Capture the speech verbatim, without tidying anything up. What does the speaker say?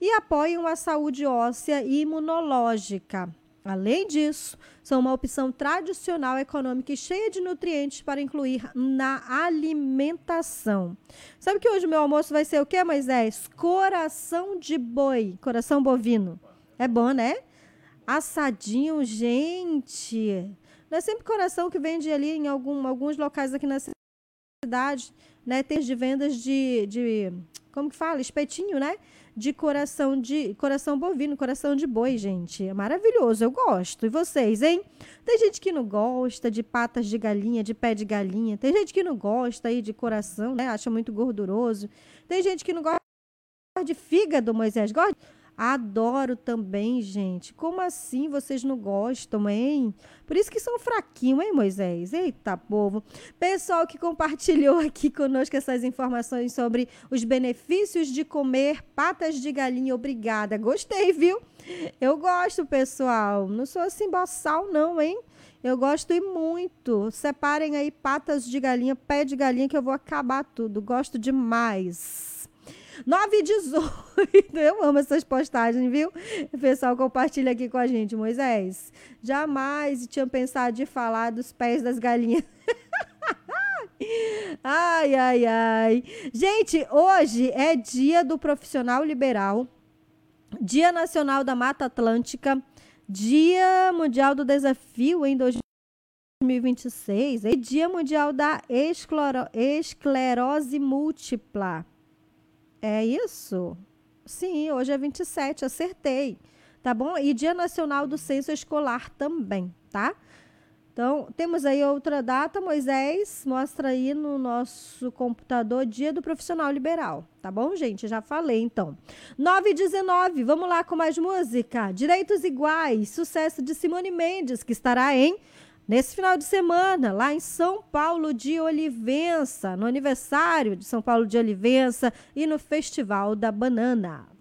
e apoiam a saúde óssea e imunológica. Além disso, são uma opção tradicional, econômica e cheia de nutrientes para incluir na alimentação. Sabe que hoje o meu almoço vai ser o quê, Moisés? Coração de boi, coração bovino. É bom, né? Assadinho, gente. Não é sempre coração que vende ali em algum, alguns locais aqui na cidade, né? Tem de vendas de, de, como que fala? Espetinho, né? De coração de coração bovino, coração de boi, gente. É maravilhoso, eu gosto. E vocês, hein? Tem gente que não gosta de patas de galinha, de pé de galinha. Tem gente que não gosta aí de coração, né? Acha muito gorduroso. Tem gente que não gosta de fígado, Moisés. Gosta? Adoro também, gente. Como assim vocês não gostam, hein? Por isso que são fraquinhos, hein, Moisés? Eita, povo. Pessoal que compartilhou aqui conosco essas informações sobre os benefícios de comer patas de galinha. Obrigada. Gostei, viu? Eu gosto, pessoal. Não sou assim boçal, não, hein? Eu gosto e muito. Separem aí patas de galinha, pé de galinha, que eu vou acabar tudo. Gosto demais. nove e dezoito. Eu amo essas postagens, viu? O pessoal compartilha aqui com a gente. Moisés, jamais tinha pensado de falar dos pés das galinhas. Ai, ai, ai. Gente, hoje é dia do profissional liberal, Dia Nacional da Mata Atlântica, Dia Mundial do Desafio em dois mil e vinte e seis e Dia Mundial da Esclero- Esclerose Múltipla. É isso? Sim, hoje é vinte e sete, acertei. Tá bom? E Dia Nacional do Censo Escolar também, tá? Então, temos aí outra data, Moisés, mostra aí no nosso computador, Dia do Profissional Liberal. Tá bom, gente? Já falei, então. nove e dezenove, vamos lá com mais música. Direitos Iguais, sucesso de Simone Mendes, que estará em... nesse final de semana, lá em São Paulo de Olivença, no aniversário de São Paulo de Olivença e no Festival da Banana.